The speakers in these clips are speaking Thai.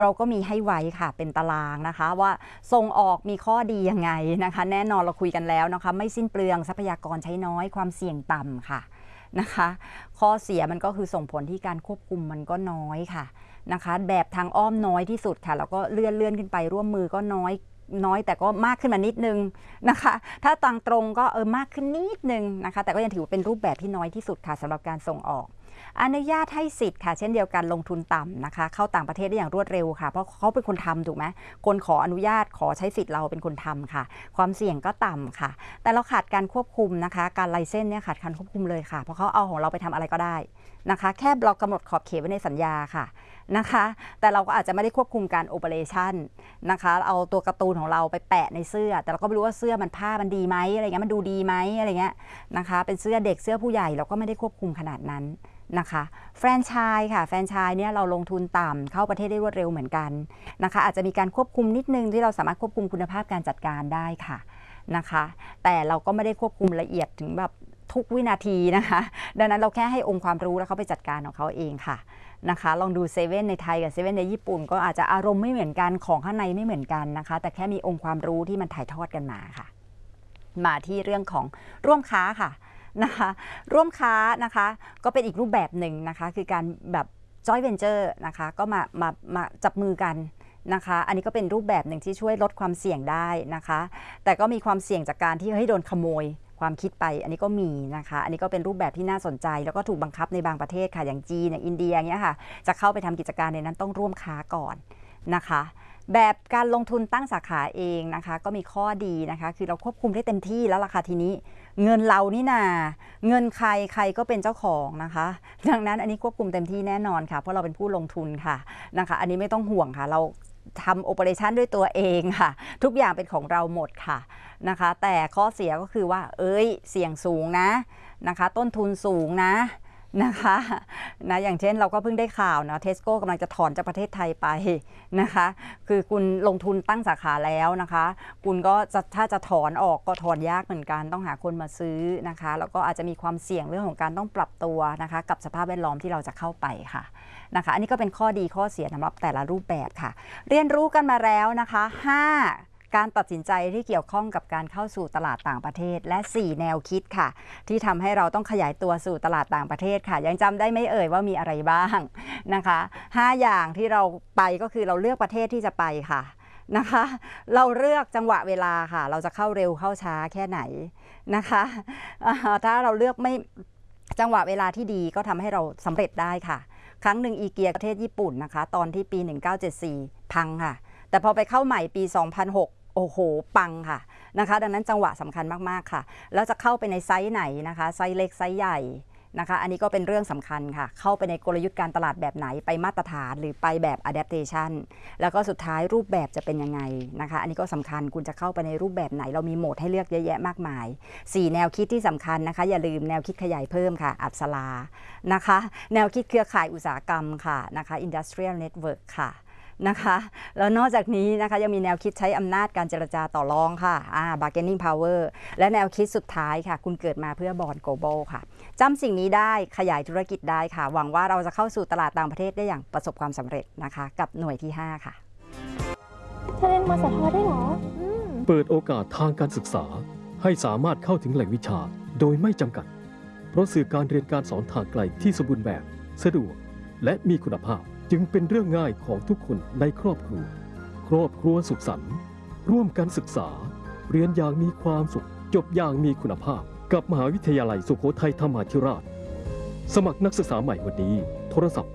เราก็มีให้ไว้ค่ะเป็นตารางนะคะว่าส่งออกมีข้อดียังไงนะคะแน่นอนเราคุยกันแล้วนะคะไม่สิ้นเปลืองทรัพยากรใช้น้อยความเสี่ยงต่ำค่ะนะคะข้อเสียมันก็คือส่งผลที่การควบคุมมันก็น้อยค่ะนะคะแบบทางอ้อมน้อยที่สุดค่ะแล้วก็เลื่อนขึ้นไปร่วมมือก็น้อยแต่ก็มากขึ้นมานิดนึงนะคะถ้าตรงก็มากขึ้นนิดนึงนะคะแต่ก็ยังถือว่าเป็นรูปแบบที่น้อยที่สุดค่ะสำหรับการส่งออกอนุญาตให้สิทธิ์ค่ะเช่นเดียวกันลงทุนต่ำนะคะเข้าต่างประเทศได้อย่างรวดเร็วค่ะเพราะเขาเป็นคนทำถูกไหมคนขออนุญาตขอใช้สิทธิ์เราเป็นคนทำค่ะความเสี่ยงก็ต่ำค่ะแต่เราขาดการควบคุมนะคะการไลเซนส์เนี่ยขาดการควบคุมเลยค่ะเพราะเขาเอาของเราไปทำอะไรก็ได้นะคะแค่เรากำหนดขอบเขตไว้ในสัญญาค่ะนะคะแต่เราก็อาจจะไม่ได้ควบคุมการโอเปอเรชั่นนะคะเอาตัวการ์ตูนของเราไปแปะในเสื้อแต่เราก็ไม่รู้ว่าเสื้อมันผ้ามันดีไหมอะไรเงี้ยมันดูดีไหมอะไรเงี้ยนะคะเป็นเสื้อเด็กเสื้อผู้ใหญ่เราก็ไม่ได้ควบคุมขนาดนั้นนะคะแฟรนไชส์ค่ะแฟรนไชส์เนี่ยเราลงทุนต่ำเข้าประเทศได้รวดเร็วเหมือนกันนะคะอาจจะมีการควบคุมนิดนึงที่เราสามารถควบคุมคุณภาพการจัดการได้ค่ะนะคะแต่เราก็ไม่ได้ควบคุมละเอียดถึงแบบทุกวินาทีนะคะดังนั้นเราแค่ให้องค์ความรู้แล้วเขาไปจัดการของเขาเองค่ะนะคะลองดูเซเว่นในไทยกับเซเว่นในญี่ปุ่นก็อาจจะอารมณ์ไม่เหมือนกันของข้างในไม่เหมือนกันนะคะแต่แค่มีองค์ความรู้ที่มันถ่ายทอดกันมาค่ะมาที่เรื่องของร่วมค้าค่ะนะคะร่วมค้านะคะก็เป็นอีกรูปแบบหนึ่งนะคะคือการแบบ joint venture นะคะก็มาจับมือกันนะคะอันนี้ก็เป็นรูปแบบหนึ่งที่ช่วยลดความเสี่ยงได้นะคะแต่ก็มีความเสี่ยงจากการที่โดนขโมยความคิดไปอันนี้ก็มีนะคะอันนี้ก็เป็นรูปแบบที่น่าสนใจแล้วก็ถูกบังคับในบางประเทศค่ะอย่างจีนอย่างอินเดียเงี้ยค่ะจะเข้าไปทำกิจการในนั้นต้องร่วมค้าก่อนนะคะแบบการลงทุนตั้งสาขาเองนะคะก็มีข้อดีนะคะคือเราควบคุมได้เต็มที่แล้วล่ะค่ะทีนี้เงินเรานี่นาเงินใครก็เป็นเจ้าของนะคะดังนั้นอันนี้ควบคุมเต็มที่แน่นอนค่ะเพราะเราเป็นผู้ลงทุนค่ะนะคะอันนี้ไม่ต้องห่วงค่ะเราทำโอเปอเรชันด้วยตัวเองค่ะทุกอย่างเป็นของเราหมดค่ะนะคะแต่ข้อเสียก็คือว่าเสี่ยงสูงนะคะต้นทุนสูงนะคะอย่างเช่นเราก็เพิ่งได้ข่าวนะเทสโก้กำลังจะถอนจากประเทศไทยไปนะคะคือคุณลงทุนตั้งสาขาแล้วนะคะคุณก็ถ้าจะถอนออกก็ถอนยากเหมือนกันต้องหาคนมาซื้อนะคะแล้วก็อาจจะมีความเสี่ยงเรื่องของการต้องปรับตัวนะคะกับสภาพแวดล้อมที่เราจะเข้าไปค่ะนะคะอันนี้ก็เป็นข้อดีข้อเสียสำหรับแต่ละรูปแบบค่ะเรียนรู้กันมาแล้วนะคะ5การตัดสินใจที่เกี่ยวข้องกับการเข้าสู่ตลาดต่างประเทศและ4แนวคิดค่ะที่ทำให้เราต้องขยายตัวสู่ตลาดต่างประเทศค่ะยังจำได้ไหมว่ามีอะไรบ้างนะคะ5อย่างที่เราไปก็คือเราเลือกประเทศที่จะไปค่ะนะคะเราเลือกจังหวะเวลาค่ะเราจะเข้าเร็วเข้าช้าแค่ไหนนะคะถ้าเราเลือกไม่จังหวะเวลาที่ดีก็ทำให้เราสำเร็จได้ค่ะครั้งหนึ่งอีเกียประเทศญี่ปุ่นนะคะตอนที่ปี1974พังค่ะแต่พอไปเข้าใหม่ปี2006โอ้โหปังค่ะนะคะดังนั้นจังหวะสำคัญมากๆค่ะแล้วจะเข้าไปในไซส์ไหนนะคะไซส์เล็กไซส์ใหญ่นะคะอันนี้ก็เป็นเรื่องสำคัญค่ะเข้าไปในกลยุทธ์การตลาดแบบไหนไปมาตรฐานหรือไปแบบ adaptation แล้วก็สุดท้ายรูปแบบจะเป็นยังไงนะคะอันนี้ก็สำคัญคุณจะเข้าไปในรูปแบบไหนเรามีโหมดให้เลือกเยอะแยะมากมาย4แนวคิดที่สำคัญนะคะอย่าลืมแนวคิดขยายเพิ่มค่ะอัปสรานะคะแนวคิดเครือข่ายอุตสาหกรรมค่ะนะคะ industrial network ค่ะนะคะแล้วนอกจากนี้นะคะยังมีแนวคิดใช้อำนาจการเจรจาต่อรองค่ะbargaining power และแนวคิดสุดท้ายค่ะคุณเกิดมาเพื่อบอร์ด global ค่ะจำสิ่งนี้ได้ขยายธุรกิจได้ค่ะหวังว่าเราจะเข้าสู่ตลาดต่างประเทศได้อย่างประสบความสำเร็จนะคะกับหน่วยที่5ค่ะเธอเรียนมสทได้เหรอเปิดโอกาสทางการศึกษาให้สามารถเข้าถึงแหล่งวิชาโดยไม่จำกัดเพราะสื่อการเรียนการสอนทางไกลที่สมบูรณ์แบบสะดวกและมีคุณภาพจึงเป็นเรื่องง่ายของทุกคนในครอบครัวสุขสันต์ร่วมกันศึกษาเรียนอย่างมีความสุขจบอย่างมีคุณภาพกับมหาวิทยาลัยสุโขทัยธรรมาธิราชสมัครนักศึกษาใหม่วันนี้โทรศัพท์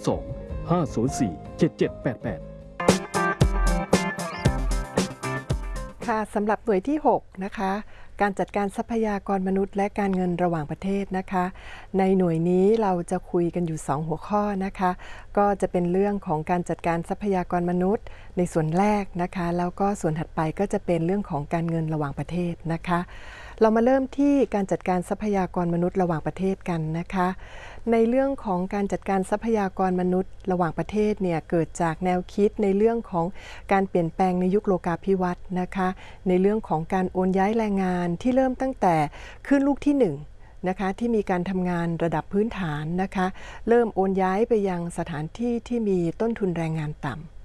02-504-7788 ค่ะสำหรับหน่วยที่6นะคะการจัดการทรัพยากรมนุษย์และการเงินระหว่างประเทศนะคะในหน่วยนี้เราจะคุยกันอยู่2หัวข้อนะคะก็จะเป็นเรื่องของการจัดการทรัพยากรมนุษย์ในส่วนแรกนะคะแล้วก็ส่วนถัดไปก็จะเป็นเรื่องของการเงินระหว่างประเทศนะคะเรามาเริ่มที่การจัดการทรัพยากรมนุษย์ระหว่างประเทศกันนะคะในเรื่องของการจัดการทรัพยากรมนุษย์ระหว่างประเทศเนี่ยเกิดจากแนวคิดในเรื่องของการเปลี่ยนแปลงในยุคโลกาภิวัตน์นะคะในเรื่องของการโอนย้ายแรงงานที่เริ่มตั้งแต่ขึ้นลูกที่1นะคะที่มีการทำงานระดับพื้นฐานนะคะเริ่มโอนย้ายไปยังสถานที่ที่มีต้นทุนแรงงานต่ำ